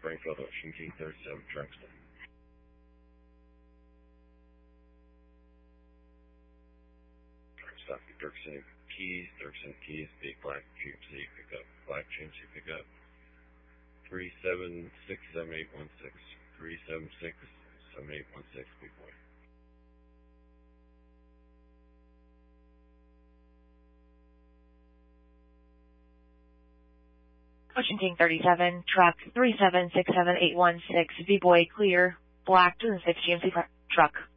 Springfield, Ocean Key, 37 Truxton. Stop at Dirksen Keys, big black GMC pickup, black GMC pickup, 3767816, 3767816, big boy. Ocean King 37, truck 3767816, V-Boy clear, black 2006 GMC truck.